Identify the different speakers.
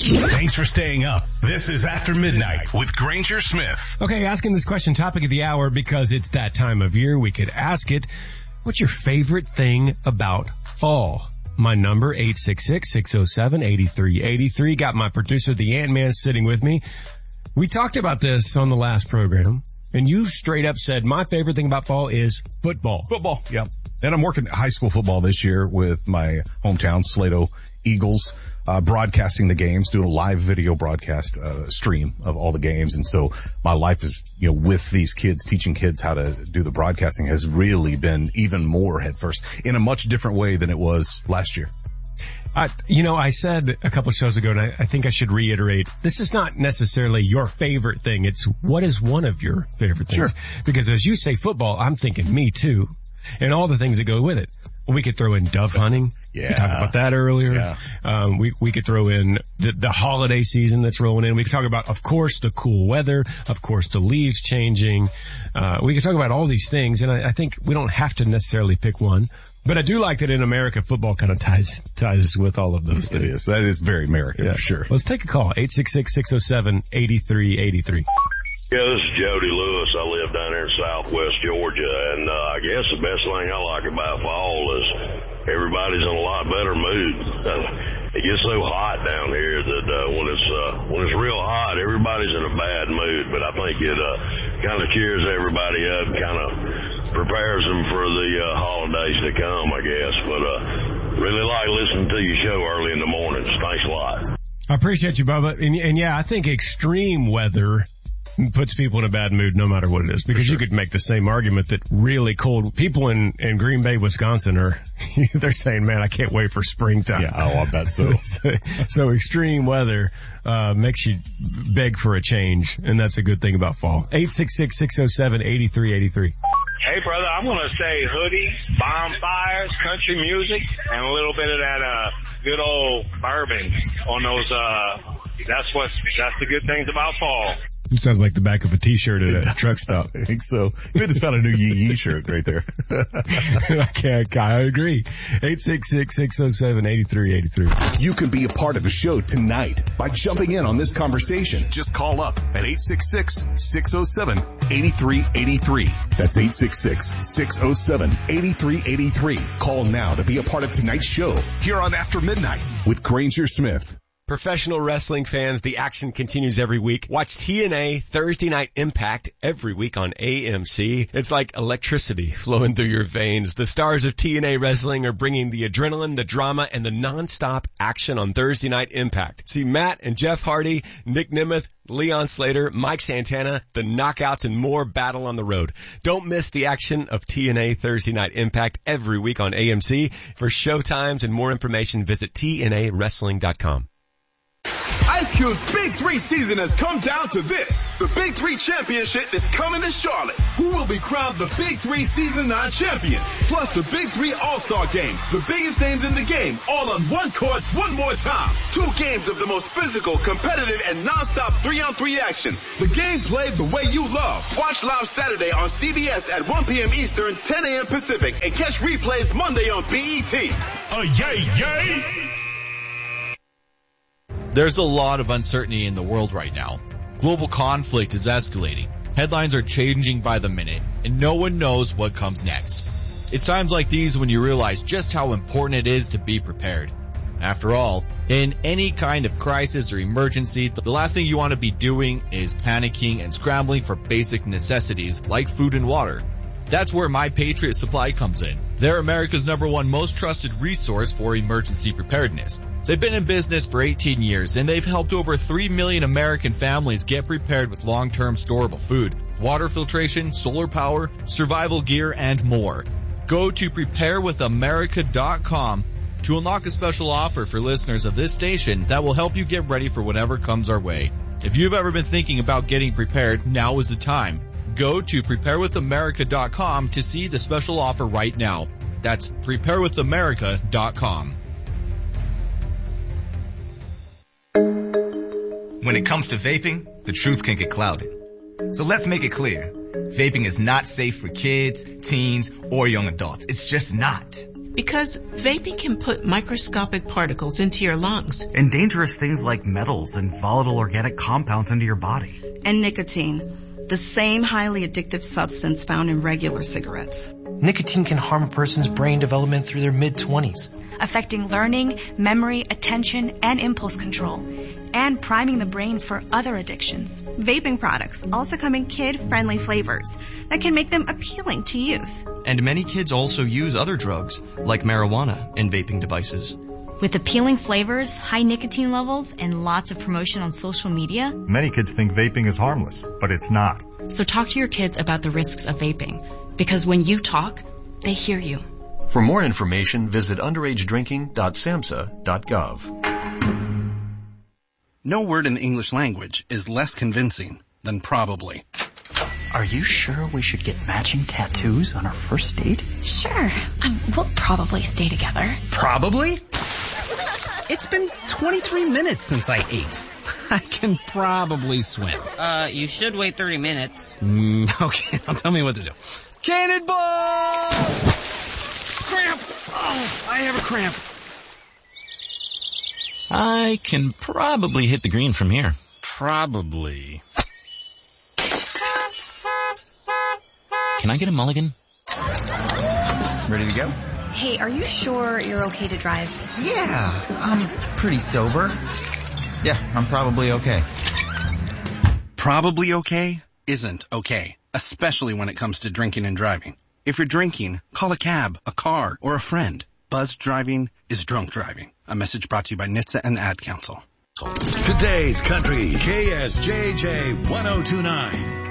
Speaker 1: Thanks for staying up. This is After Midnight with Granger Smith.
Speaker 2: Okay, asking this question, topic of the hour, because it's that time of year. We could ask it. What's your favorite thing about fall? My number, 866-607-8383. Got my producer, the Ant-Man, sitting with me. We talked about this on the last program, and you straight up said, my favorite thing about fall is football.
Speaker 3: Football, yeah. And I'm working high school football this year with my hometown, Slato Eagles, broadcasting the games, doing a live video broadcast, stream of all the games. And so my life is, with these kids, teaching kids how to do the broadcasting has really been even more headfirst in a much different way than it was last year.
Speaker 2: I said a couple of shows ago, and I think I should reiterate, this is not necessarily your favorite thing. It's what is one of your favorite things.
Speaker 3: Sure.
Speaker 2: Because as you say football, I'm thinking me too, and all the things that go with it. We could throw in dove hunting.
Speaker 3: Yeah.
Speaker 2: We talked about that earlier.
Speaker 3: Yeah.
Speaker 2: We could throw in the holiday season that's rolling in. We could talk about, of course, the cool weather, of course, the leaves changing. We could talk about all these things, and I think we don't have to necessarily pick one. But I do like that in America, football kind of ties with all of those things.
Speaker 3: It is. That is very American, for sure.
Speaker 2: Let's take a call. 866-607-8383.
Speaker 4: Yeah, this is Jody Lewis. I live down here in southwest Georgia, and I guess the best thing I like about fall is everybody's in a lot better mood. It gets so hot down here that when it's real hot, everybody's in a bad mood. But I think it kind of cheers everybody up, kind of prepares them for the holidays to come, I guess. But really like listening to your show early in the mornings. Thanks a lot.
Speaker 2: I appreciate you, Bubba. And yeah, I think extreme weather puts people in a bad mood no matter what it is, because you could make the same argument that really cold people in Green Bay, Wisconsin they're saying, man, I can't wait for springtime.
Speaker 3: Yeah, I bet so.
Speaker 2: So extreme weather makes you beg for a change, and that's a good thing about fall. 866-607-8383.
Speaker 5: Hey, brother, I'm going to say hoodie, bonfires, country music, and a little bit of that good old bourbon on those. That's the good things about fall.
Speaker 2: It sounds like the back of a T-shirt at a truck stop.
Speaker 3: I think so. You just found a new Yee Yee shirt right there.
Speaker 2: I agree. 866-607-8383.
Speaker 1: You can be a part of the show tonight by jumping in on this conversation. Just call up at 866-607-8383. That's 866-607-8383. Call now to be a part of tonight's show here on After Midnight with Granger Smith.
Speaker 2: Professional wrestling fans, the action continues every week. Watch TNA Thursday Night Impact every week on AMC. It's like electricity flowing through your veins. The stars of TNA Wrestling are bringing the adrenaline, the drama, and the non-stop action on Thursday Night Impact. See Matt and Jeff Hardy, Nick Nemeth, Leon Slater, Mike Santana, the Knockouts, and more battle on the road. Don't miss the action of TNA Thursday Night Impact every week on AMC. For showtimes and more information, visit TNAWrestling.com.
Speaker 6: Ice Cube's Big 3 season has come down to this. The Big 3 Championship is coming to Charlotte. Who will be crowned the Big 3 Season 9 champion? Plus the Big 3 All-Star Game. The biggest names in the game, all on one court, one more time. 2 games of the most physical, competitive, and non-stop 3-on-3 action. The game played the way you love. Watch live Saturday on CBS at 1 p.m. Eastern, 10 a.m. Pacific, and catch replays Monday on BET.
Speaker 1: Yay, yay!
Speaker 7: There's a lot of uncertainty in the world right now. Global conflict is escalating. Headlines are changing by the minute, and no one knows what comes next. It's times like these when you realize just how important it is to be prepared. After all, in any kind of crisis or emergency, the last thing you want to be doing is panicking and scrambling for basic necessities like food and water. That's where My Patriot Supply comes in. They're America's #1 most trusted resource for emergency preparedness. They've been in business for 18 years, and they've helped over 3 million American families get prepared with long-term storable food, water filtration, solar power, survival gear, and more. Go to preparewithamerica.com to unlock a special offer for listeners of this station that will help you get ready for whatever comes our way. If you've ever been thinking about getting prepared, now is the time. Go to preparewithamerica.com to see the special offer right now. That's preparewithamerica.com.
Speaker 8: When it comes to vaping, the truth can get clouded. So let's make it clear. Vaping is not safe for kids, teens, or young adults. It's just not.
Speaker 9: Because vaping can put microscopic particles into your lungs.
Speaker 10: And dangerous things like metals and volatile organic compounds into your body.
Speaker 11: And nicotine, the same highly addictive substance found in regular cigarettes.
Speaker 12: Nicotine can harm a person's brain development through their mid-20s.
Speaker 13: Affecting learning, memory, attention, and impulse control. And priming the brain for other addictions.
Speaker 14: Vaping products also come in kid-friendly flavors that can make them appealing to youth.
Speaker 15: And many kids also use other drugs, like marijuana, in vaping devices.
Speaker 16: With appealing flavors, high nicotine levels, and lots of promotion on social media,
Speaker 17: many kids think vaping is harmless, but it's not.
Speaker 18: So talk to your kids about the risks of vaping, because when you talk, they hear you.
Speaker 19: For more information, visit underagedrinking.samhsa.gov.
Speaker 20: No word in the English language is less convincing than probably.
Speaker 21: Are you sure we should get matching tattoos on our first date?
Speaker 22: Sure. We'll probably stay together.
Speaker 23: Probably? It's been 23 minutes since I ate. I can probably swim.
Speaker 24: You should wait 30 minutes.
Speaker 23: Okay, now tell me what to do. Cannonball! Cramp! Oh, I have a cramp.
Speaker 25: I can probably hit the green from here.
Speaker 23: Probably.
Speaker 25: Can I get a mulligan?
Speaker 8: Ready to go?
Speaker 22: Hey, are you sure you're okay to drive?
Speaker 8: Yeah, I'm pretty sober. Yeah, I'm probably okay.
Speaker 20: Probably okay isn't okay, especially when it comes to drinking and driving. If you're drinking, call a cab, a car, or a friend. Buzzed driving is drunk driving. A message brought to you by NHTSA and the Ad Council.
Speaker 26: Today's Country, KSJJ 1029.